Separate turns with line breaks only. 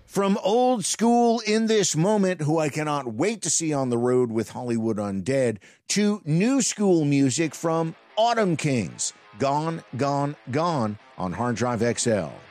From old school In This Moment, who I cannot wait to see on the road with Hollywood Undead, to new school music from Autumn Kings, Gone, Gone, Gone on Hard Drive XL.